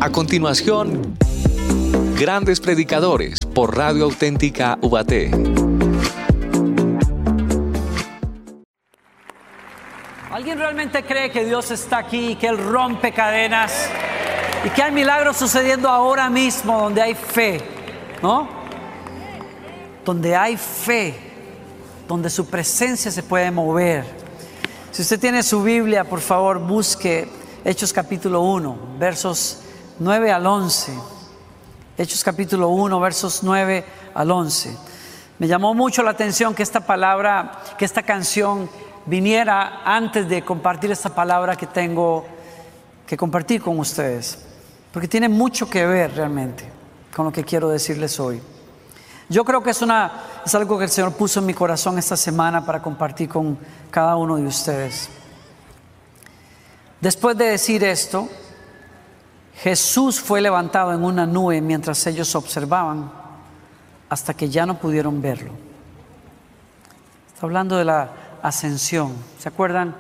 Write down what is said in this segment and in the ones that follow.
A continuación, Grandes Predicadores por Radio Auténtica Ubaté. ¿Alguien realmente cree que Dios está aquí y que Él rompe cadenas y que hay milagros sucediendo ahora mismo donde hay fe, ¿no? Donde hay fe, donde su presencia se puede mover. Si usted tiene su Biblia, por favor, busque Hechos capítulo 1, versos 9 al 11. Hechos capítulo 1, versos 9 al 11. Me llamó mucho la atención que esta palabra, que esta canción viniera antes de compartir esta palabra que tengo que compartir con ustedes, porque tiene mucho que ver realmente con lo que quiero decirles hoy. Yo creo que es algo que el Señor puso en mi corazón esta semana para compartir con cada uno de ustedes. Después de decir esto, Jesús fue levantado en una nube mientras ellos observaban, hasta que ya no pudieron verlo. Está hablando de la ascensión. ¿Se acuerdan?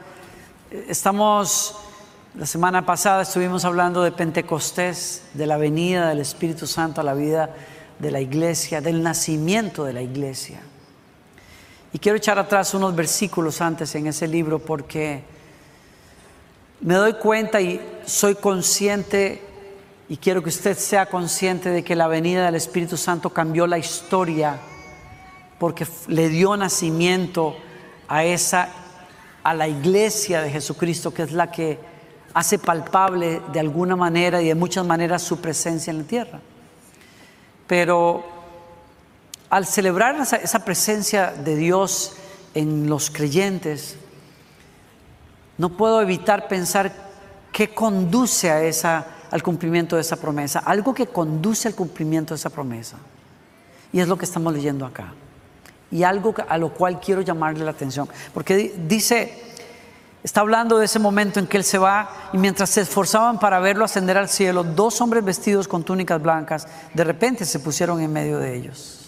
La semana pasada estuvimos hablando de Pentecostés, de la venida del Espíritu Santo a la vida de la iglesia, del nacimiento de la iglesia. Y quiero echar atrás unos versículos antes en ese libro, porque me doy cuenta y soy consciente, y quiero que usted sea consciente de que la venida del Espíritu Santo cambió la historia, porque le dio nacimiento a la iglesia de Jesucristo, que es la que hace palpable de alguna manera y de muchas maneras su presencia en la tierra. Pero al celebrar esa presencia de Dios en los creyentes, no puedo evitar pensar qué conduce al cumplimiento de esa promesa. Algo que conduce al cumplimiento de esa promesa. Y es lo que estamos leyendo acá. Y algo a lo cual quiero llamarle la atención. Porque está hablando de ese momento en que Él se va, y mientras se esforzaban para verlo ascender al cielo, 2 hombres vestidos con túnicas blancas de repente se pusieron en medio de ellos.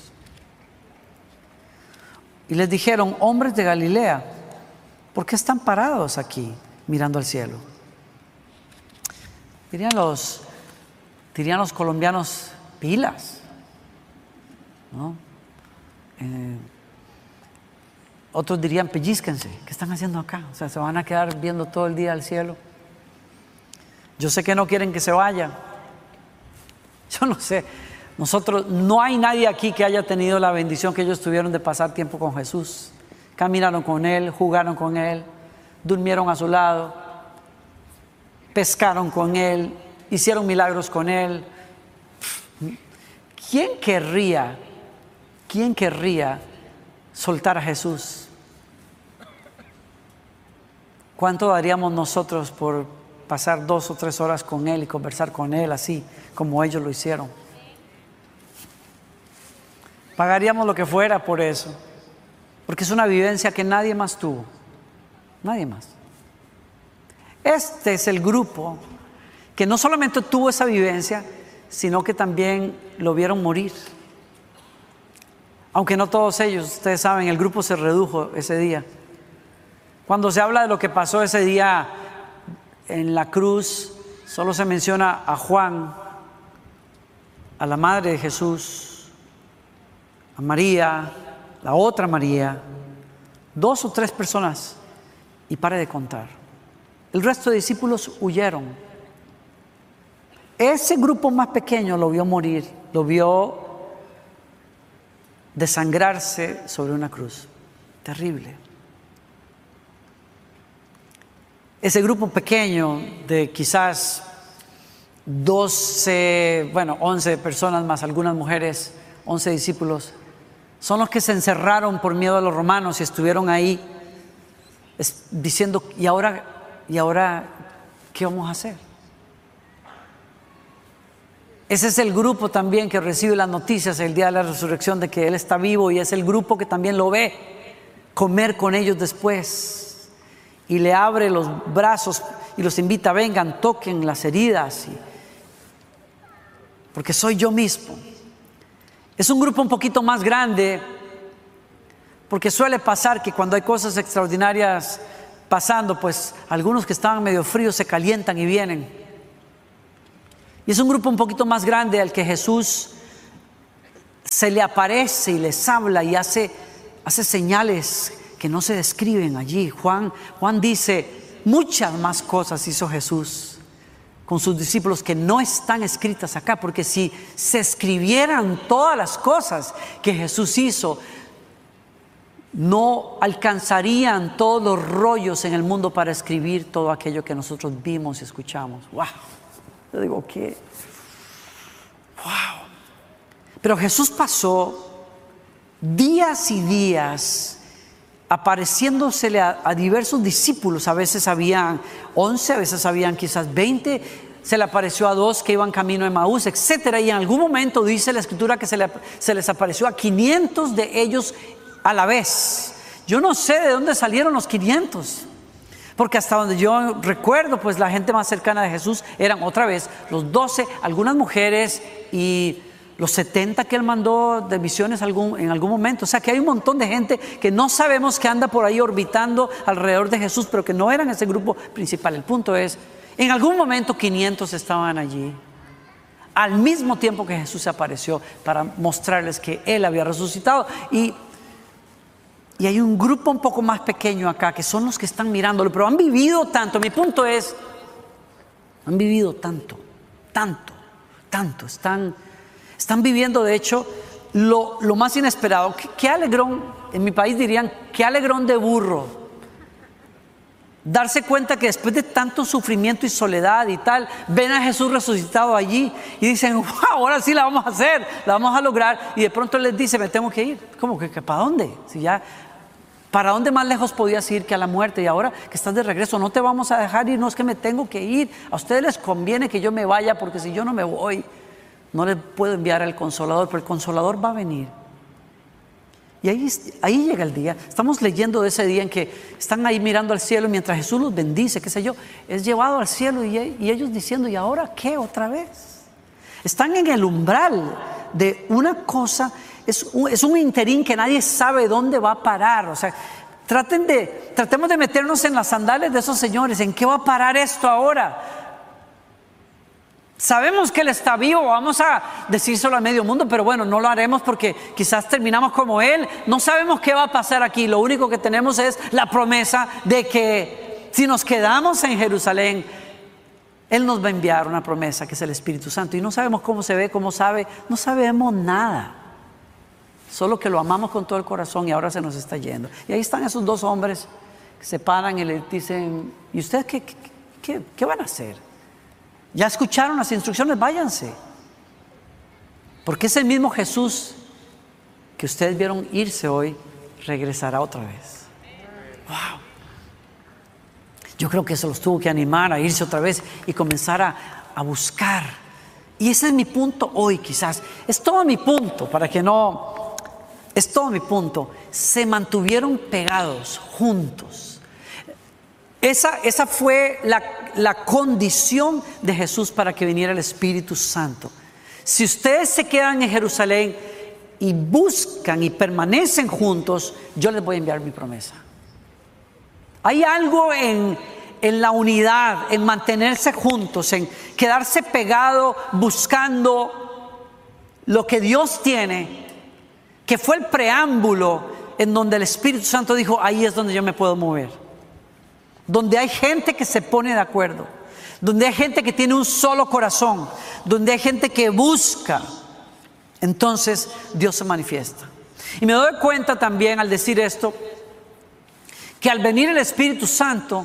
Y les dijeron: hombres de Galilea, ¿por qué están parados aquí mirando al cielo? Dirían los colombianos: pilas, ¿no? Otros dirían: pellízquense, ¿qué están haciendo acá? O sea, se van a quedar viendo todo el día al cielo. Yo sé que no quieren que se vaya. Yo no sé. No hay nadie aquí que haya tenido la bendición que ellos tuvieron de pasar tiempo con Jesús. Caminaron con Él, jugaron con Él, durmieron a su lado, pescaron con Él, hicieron milagros con Él. ¿Quién querría soltar a Jesús? ¿Cuánto daríamos nosotros por pasar 2 o 3 horas con Él y conversar con Él así como ellos lo hicieron? Pagaríamos lo que fuera por eso, porque es una vivencia que nadie más tuvo. Nadie más. Este es el grupo que no solamente tuvo esa vivencia, sino que también lo vieron morir. Aunque no todos ellos, ustedes saben, el grupo se redujo ese día. Cuando se habla de lo que pasó ese día en la cruz, solo se menciona a Juan, a la madre de Jesús, a María, la otra María, 2 o 3 personas, y pare de contar. El resto de discípulos huyeron. Ese grupo más pequeño lo vio morir, lo vio desangrarse sobre una cruz. Terrible. Ese grupo pequeño de quizás 11 personas más algunas mujeres, 11 discípulos, son los que se encerraron por miedo a los romanos y estuvieron ahí diciendo: ¿y ahora qué vamos a hacer? Ese es el grupo también que recibe las noticias el día de la resurrección de que Él está vivo, y es el grupo que también lo ve comer con ellos después y le abre los brazos y los invita: vengan, toquen las heridas, porque soy yo mismo. Es un grupo un poquito más grande, porque suele pasar que cuando hay cosas extraordinarias pasando, pues algunos que estaban medio fríos se calientan y vienen. Y es un grupo un poquito más grande al que Jesús se le aparece y les habla y hace señales que no se describen allí. Juan dice, muchas más cosas hizo Jesús con sus discípulos que no están escritas acá, porque si se escribieran todas las cosas que Jesús hizo, no alcanzarían todos los rollos en el mundo para escribir todo aquello que nosotros vimos y escuchamos. ¡Wow! Yo digo, ¿qué? ¡Wow! Pero Jesús pasó días y días apareciéndosele a diversos discípulos. A veces habían 11, a veces habían quizás 20. Se le apareció a 2 que iban camino de Emaús, etcétera. Y en algún momento dice la Escritura que se les apareció a 500 de ellos a la vez. Yo no sé de dónde salieron los 500, porque hasta donde yo recuerdo, pues la gente más cercana de Jesús eran otra vez los 12, algunas mujeres y los 70 que él mandó de misiones en algún momento. O sea que hay un montón de gente que no sabemos que anda por ahí orbitando alrededor de Jesús, pero que no eran ese grupo principal. El punto es, en algún momento 500 estaban allí, al mismo tiempo que Jesús se apareció para mostrarles que Él había resucitado. Y hay un grupo un poco más pequeño acá, que son los que están mirándolo, pero han vivido tanto. Mi punto es, han vivido tanto. Están viviendo, de hecho, lo más inesperado. Qué alegrón, en mi país dirían, qué alegrón de burro. Darse cuenta que después de tanto sufrimiento y soledad y tal, ven a Jesús resucitado allí y dicen, wow, ahora sí la vamos a hacer, la vamos a lograr. Y de pronto les dice, me tengo que ir. ¿Cómo que para dónde? Si ya, ¿para dónde más lejos podías ir que a la muerte? Y ahora que estás de regreso, no te vamos a dejar ir. No, es que me tengo que ir. A ustedes les conviene que yo me vaya, porque si yo no me voy, no les puedo enviar al Consolador, pero el Consolador va a venir. Y ahí llega el día. Estamos leyendo de ese día en que están ahí mirando al cielo mientras Jesús los bendice, qué sé yo. Es llevado al cielo y ellos diciendo, ¿y ahora qué otra vez? Están en el umbral de una cosa. Es un interín que nadie sabe dónde va a parar. O sea, tratemos de meternos en las sandalias de esos señores. ¿En qué va a parar esto ahora? Sabemos que Él está vivo, vamos a decírselo a medio mundo, pero bueno, no lo haremos porque quizás terminamos como Él. No sabemos qué va a pasar aquí. Lo único que tenemos es la promesa de que si nos quedamos en Jerusalén, Él nos va a enviar una promesa que es el Espíritu Santo. Y no sabemos cómo se ve, cómo sabe, no sabemos nada. Solo que lo amamos con todo el corazón y ahora se nos está yendo. Y ahí están esos 2 hombres que se paran y le dicen, ¿y ustedes qué van a hacer? Ya escucharon las instrucciones, váyanse. Porque ese mismo Jesús que ustedes vieron irse hoy, regresará otra vez. Wow. Yo creo que eso los tuvo que animar a irse otra vez y comenzar a buscar. Y ese es mi punto hoy, quizás. Es todo mi punto, es todo mi punto. Se mantuvieron pegados, juntos. Esa fue la condición de Jesús para que viniera el Espíritu Santo. Si ustedes se quedan en Jerusalén y buscan y permanecen juntos, yo les voy a enviar mi promesa. Hay algo en la unidad, en mantenerse juntos, en quedarse pegado buscando lo que Dios tiene, que fue el preámbulo en donde el Espíritu Santo dijo, ahí es donde yo me puedo mover. Donde hay gente que se pone de acuerdo, donde hay gente que tiene un solo corazón, donde hay gente que busca, entonces Dios se manifiesta. Y me doy cuenta también al decir esto, que al venir el Espíritu Santo,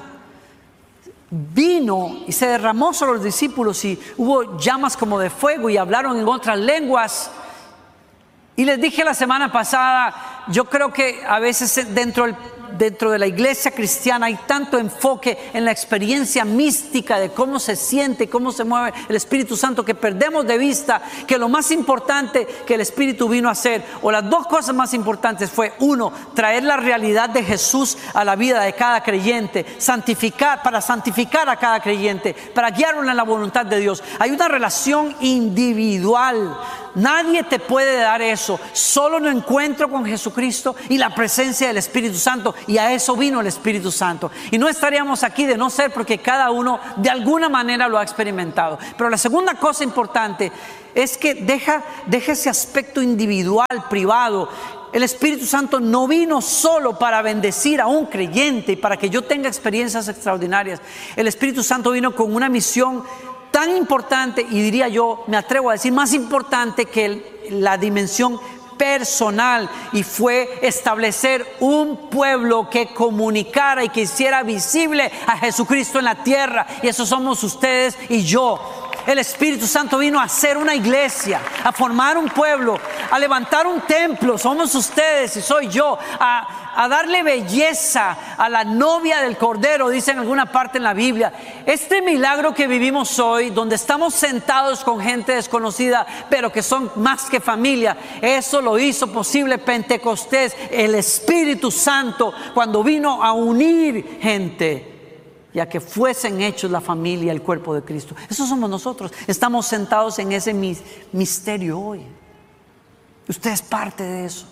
vino y se derramó sobre los discípulos y hubo llamas como de fuego y hablaron en otras lenguas. Y les dije la semana pasada, yo creo que a veces dentro de la iglesia cristiana hay tanto enfoque en la experiencia mística de cómo se siente, cómo se mueve el Espíritu Santo, que perdemos de vista que lo más importante que el Espíritu vino a hacer, o las 2 cosas más importantes, fue 1, traer la realidad de Jesús a la vida de cada creyente, para santificar a cada creyente, para guiarlo en la voluntad de Dios. Hay una relación individual nadie te puede dar eso. Solo un encuentro con Jesucristo y la presencia del Espíritu Santo. Y a eso vino el Espíritu Santo. Y no estaríamos aquí de no ser porque cada uno de alguna manera lo ha experimentado. Pero la segunda cosa importante es que deja ese aspecto individual, privado. El Espíritu Santo no vino solo para bendecir a un creyente y para que yo tenga experiencias extraordinarias. El Espíritu Santo vino con una misión tan importante, y diría yo, me atrevo a decir, más importante que la dimensión personal, y fue establecer un pueblo que comunicara y que hiciera visible a Jesucristo en la tierra. Y eso somos ustedes y yo. El Espíritu Santo vino a hacer una iglesia, a formar un pueblo, a levantar un templo. Somos ustedes y soy yo. A darle belleza a la novia del Cordero, dice en alguna parte en la Biblia. Este milagro que vivimos hoy, donde estamos sentados con gente desconocida, pero que son más que familia, eso lo hizo posible Pentecostés, el Espíritu Santo, cuando vino a unir gente y a que fuesen hechos la familia, el cuerpo de Cristo. Eso somos nosotros. Estamos sentados en ese misterio hoy. Usted es parte de eso.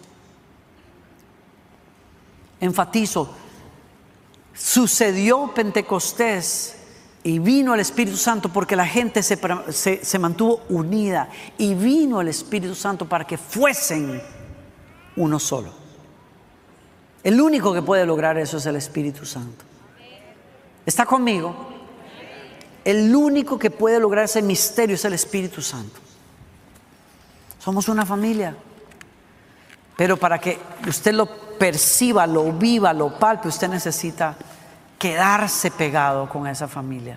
Enfatizo, sucedió Pentecostés y vino el Espíritu Santo porque la gente se mantuvo unida, y vino el Espíritu Santo para que fuesen uno solo. El único que puede lograr eso es el Espíritu Santo. ¿Está conmigo? El único que puede lograr ese misterio es el Espíritu Santo. Somos una familia, pero para que usted lo perciba, lo viva, lo palpe, usted necesita quedarse pegado con esa familia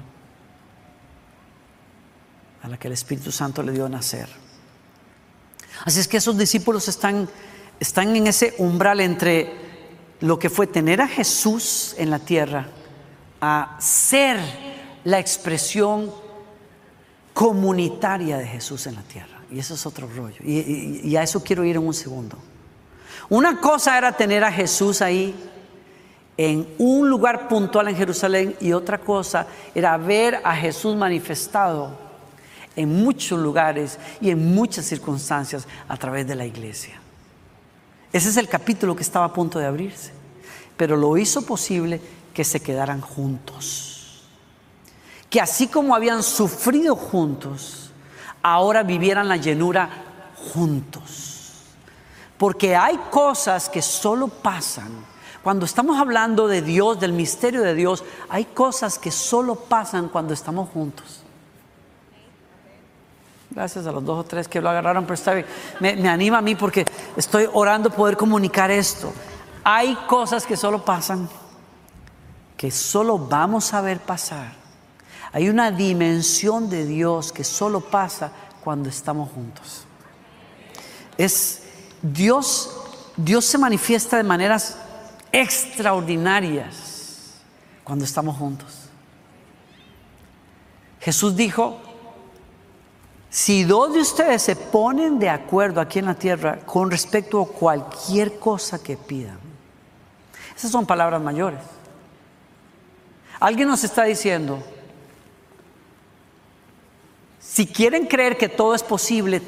a la que el Espíritu Santo le dio a nacer. Así es que esos discípulos están en ese umbral entre lo que fue tener a Jesús en la tierra a ser la expresión comunitaria de Jesús en la tierra. Y eso es otro rollo, y a eso quiero ir en un segundo. Una cosa era tener a Jesús ahí en un lugar puntual en Jerusalén, y otra cosa era ver a Jesús manifestado en muchos lugares y en muchas circunstancias a través de la iglesia. Ese es el capítulo que estaba a punto de abrirse, pero lo hizo posible que se quedaran juntos, que así como habían sufrido juntos, ahora vivieran la llenura juntos. Porque hay cosas que solo pasan. Cuando estamos hablando de Dios, del misterio de Dios, hay cosas que solo pasan cuando estamos juntos. Gracias a los 2 o 3 que lo agarraron, pero está bien. Me anima a mí porque estoy orando poder comunicar esto. Hay cosas que solo pasan, que solo vamos a ver pasar. Hay una dimensión de Dios que solo pasa cuando estamos juntos. Dios se manifiesta de maneras extraordinarias cuando estamos juntos. Jesús dijo: si 2 de ustedes se ponen de acuerdo aquí en la tierra con respecto a cualquier cosa que pidan. Esas son palabras mayores. Alguien nos está diciendo: si quieren creer que todo es posible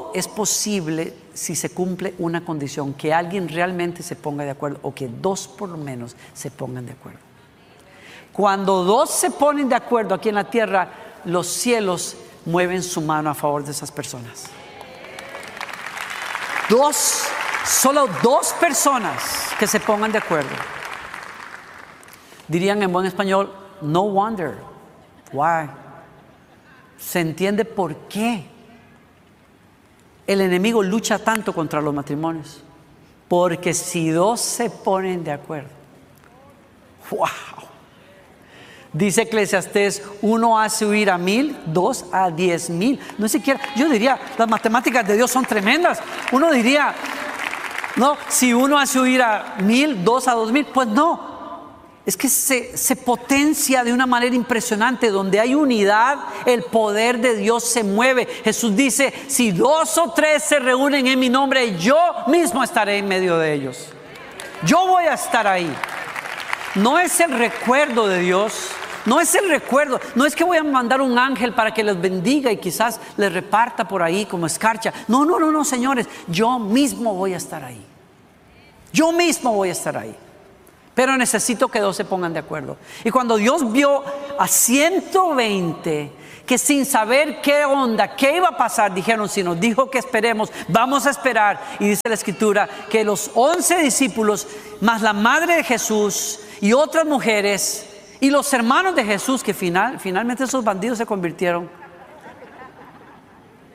si se cumple una condición, que alguien realmente se ponga de acuerdo, o que 2 por lo menos se pongan de acuerdo. Cuando 2 se ponen de acuerdo aquí en la tierra, los cielos mueven su mano a favor de esas personas. Solo 2 personas que se pongan de acuerdo. Dirían en buen español: no wonder. Why? Se entiende por qué el enemigo lucha tanto contra los matrimonios. Porque si 2 se ponen de acuerdo, wow. Dice Eclesiastés: 1 hace huir a 1000, 2 a 10,000. No siquiera, yo diría, las matemáticas de Dios son tremendas. Uno diría, no, si 1 hace huir a 1000, 2 a 2000, pues no. Es que se potencia de una manera impresionante. Donde hay unidad, el poder de Dios se mueve. Jesús dice: si 2 o 3 se reúnen en mi nombre, yo mismo estaré en medio de ellos. Yo voy a estar ahí. No es el recuerdo de Dios, No es el recuerdo, no es que voy a mandar un ángel para que les bendiga y quizás les reparta por ahí como escarcha. No, señores, yo mismo voy a estar ahí. Yo mismo voy a estar ahí. Pero necesito que dos se pongan de acuerdo. Y cuando Dios vio a 120 que sin saber qué onda, qué iba a pasar, dijeron: si nos dijo que esperemos, vamos a esperar. Y dice la Escritura que los 11 discípulos, más la madre de Jesús y otras mujeres y los hermanos de Jesús, que finalmente esos bandidos se convirtieron,